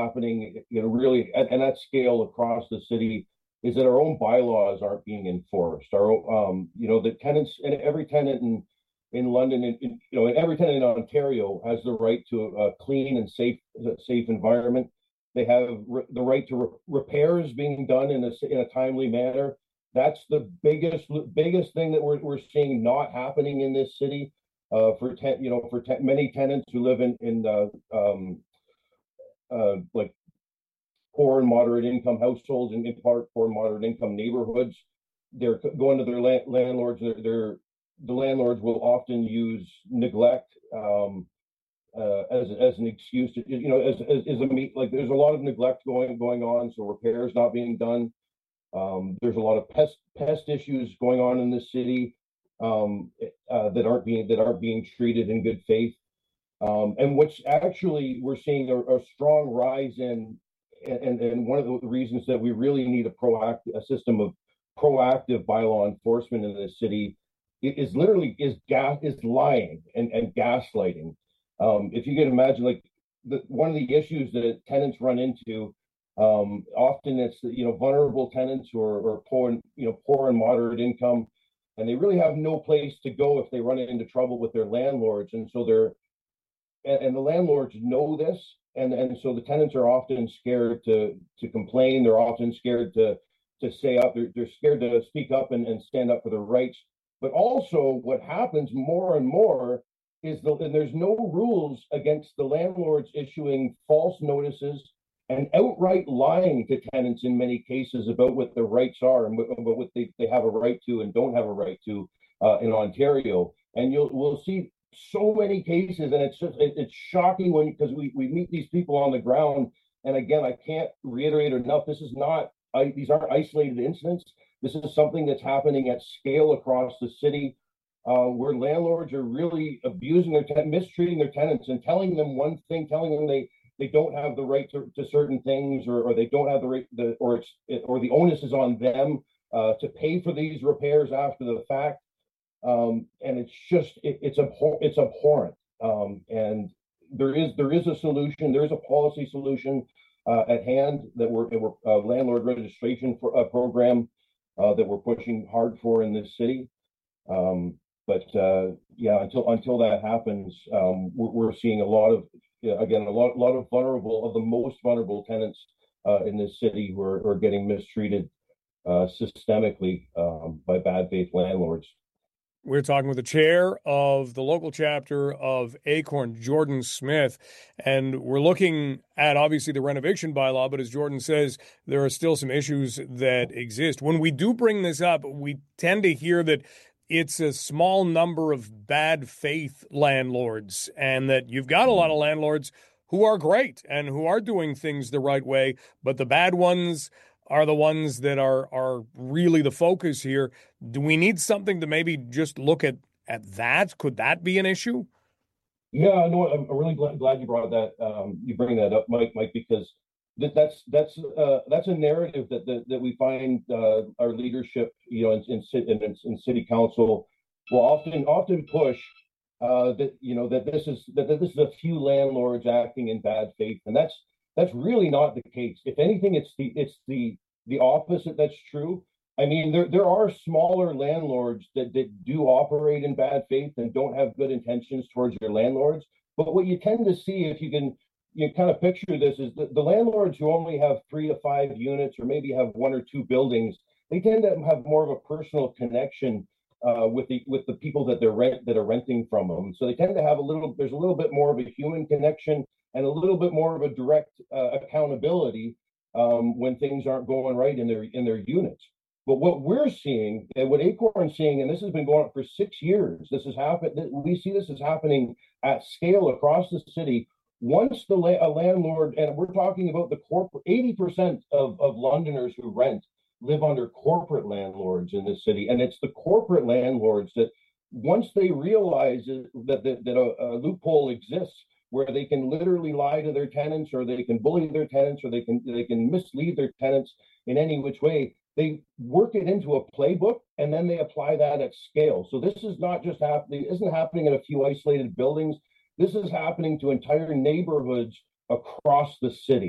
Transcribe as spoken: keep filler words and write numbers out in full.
happening, you know, really, and, and at scale across the city, is that our own bylaws aren't being enforced. Our, um, you know, the tenants and every tenant in in London, and you know, and every tenant in Ontario has the right to a clean and safe safe environment. They have re- the right to re- repairs being done in a in a timely manner. That's the biggest biggest thing that we're we're seeing not happening in this city. Uh, for ten, you know, for ten, many tenants who live in in uh, um, uh, like poor and moderate income households and in part poor and moderate income neighborhoods, they're going to their la- landlords. They're, they're the landlords will often use neglect um, uh, as as an excuse to, you know, as as, as a meet like there's a lot of neglect going going on, so repairs not being done. Um, there's a lot of pest pest issues going on in this city um, uh, that aren't being that aren't being treated in good faith. Um, and which actually we're seeing a, a strong rise in, and, and one of the reasons that we really need a proactive a system of proactive bylaw enforcement in this city is literally is gas is lying and, and gaslighting. Um, if you can imagine, like the one of the issues that tenants run into, um, often it's you know vulnerable tenants or or poor you know poor and moderate income, and they really have no place to go if they run into trouble with their landlords, and so they're and, and the landlords know this, and and so the tenants are often scared to to complain. They're often scared to to say up. They're, they're scared to speak up and, and stand up for their rights. But also, what happens more and more is the and there's no rules against the landlords issuing false notices and outright lying to tenants in many cases about what their rights are and what, about what they, they have a right to and don't have a right to uh, in Ontario. And you'll we'll see so many cases, and it's just it, it's shocking when because we we meet these people on the ground. And again, I can't reiterate enough. This is not I, these aren't isolated incidents. This is something that's happening at scale across the city, uh, where landlords are really abusing their ten- mistreating their tenants and telling them one thing, telling them they they don't have the right to, to certain things, or, or they don't have the right, the, or it's it, or the onus is on them uh, to pay for these repairs after the fact. Um, and it's just it, it's abhor- it's abhorrent. Um, and there is there is a solution. There is a policy solution uh, at hand that we're, that we're uh, landlord registration for a program uh, that we're pushing hard for in this city. Um, but uh, yeah, until until that happens, um, we're, we're seeing a lot of yeah, again a lot lot of vulnerable of the most vulnerable tenants uh, in this city who are, who are getting mistreated uh, systemically um, by bad faith landlords. We're talking with the chair of the local chapter of Acorn, Jordan Smith, and we're looking at obviously the renovation bylaw, but as Jordan says, there are still some issues that exist. When we do bring this up, we tend to hear that it's a small number of bad faith landlords and that you've got a lot of landlords who are great and who are doing things the right way, but the bad ones are the ones that are are really the focus here. Do we need something to maybe just look at at that? Could that be an issue? Yeah, no, I'm really glad, glad you brought that. Um, you bring that up, Mike, Mike, because that, that's that's uh, that's a narrative that that, that we find uh, our leadership, you know, in in, in, in city council will often often push uh, that you know that this is that, that this is a few landlords acting in bad faith, and that's that's really not the case. If anything, it's the it's the the opposite that's true. I mean, there there are smaller landlords that, that do operate in bad faith and don't have good intentions towards your landlords. But what you tend to see, if you can you kind of picture this, is that the landlords who only have three to five units or maybe have one or two buildings, they tend to have more of a personal connection uh, with the with the people that they're rent that are renting from them. So they tend to have a little. There's a little bit more of a human connection and a little bit more of a direct uh, accountability um, when things aren't going right in their in their units. But what we're seeing, and what Acorn's seeing, and this has been going on for six years, this has happened. We see this is happening at scale across the city. Once the la- a landlord, and we're talking about the corporate, eighty percent of, of Londoners who rent live under corporate landlords in this city, and it's the corporate landlords that, once they realize that that, that a, a loophole exists where they can literally lie to their tenants, or they can bully their tenants, or they can they can mislead their tenants in any which way, they work it into a playbook and then they apply that at scale. So this is not just happening, isn't happening in a few isolated buildings. This is happening to entire neighborhoods across the city.